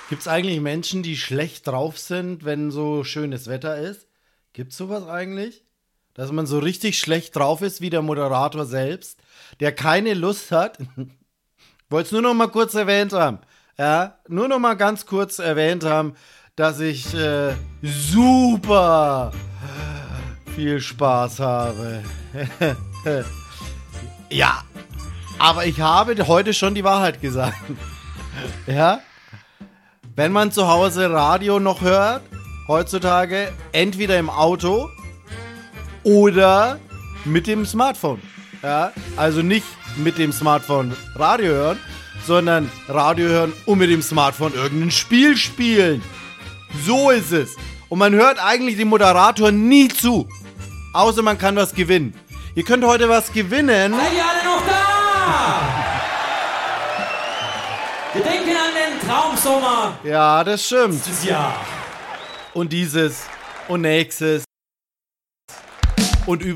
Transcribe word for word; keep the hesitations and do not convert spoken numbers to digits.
Gibt es eigentlich Menschen, die schlecht drauf sind, wenn so schönes Wetter ist? Gibt es sowas eigentlich? Dass man so richtig schlecht drauf ist, wie der Moderator selbst, der keine Lust hat. Wollte es nur noch mal kurz erwähnt haben. Ja, nur noch mal ganz kurz erwähnt haben, dass ich äh, super viel Spaß habe. Ja, aber ich habe heute schon die Wahrheit gesagt. Ja? Wenn man zu Hause Radio noch hört, heutzutage entweder im Auto oder mit dem Smartphone. Ja? Also nicht mit dem Smartphone Radio hören, sondern Radio hören und mit dem Smartphone irgendein Spiel spielen. So ist es. Und man hört eigentlich dem Moderator nie zu. Außer man kann was gewinnen. Ihr könnt heute was gewinnen. Seid ihr alle noch da? Wir denken an den Traumsommer. Ja, das stimmt. Dieses Jahr. Und dieses und nächstes. Und übrigens.